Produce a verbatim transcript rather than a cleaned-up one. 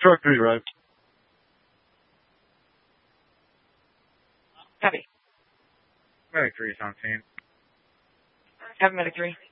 Truck three arrived. Copy. Medic three is on scene. Have medic three.